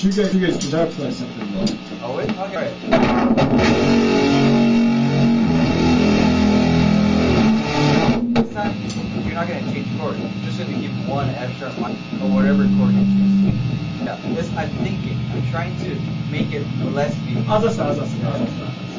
슈게이지 기자역부가 시작된다. Oh, wait? Okay, alright. This time, you're not going to change chord. You're just going to keep one F sharp or whatever chord you choose. Yeah, this I'm thinking. I'm trying to make it less be. 알았어.